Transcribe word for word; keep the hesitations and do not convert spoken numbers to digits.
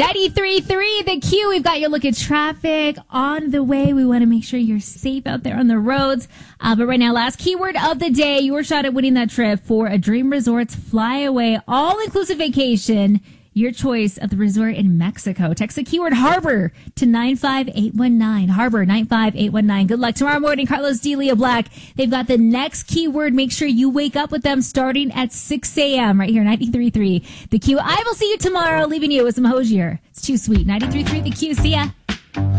ninety-three point three The Q. We've got your look at traffic on the way. We want to make sure you're safe out there on the roads. Uh, but right now, last keyword of the day, your shot at winning that trip for a Dream Resorts Flyaway all-inclusive vacation. Your choice of the resort in Mexico. Text the keyword Harbor to nine five eight one nine. Harbor nine five eight one nine. Good luck tomorrow morning. Carlos D. Leah Black. They've got the next keyword. Make sure you wake up with them starting at six a.m. right here, ninety-three point three The Q. I will see you tomorrow, leaving you with some Hosier. It's too sweet. ninety-three point three The Q. See ya.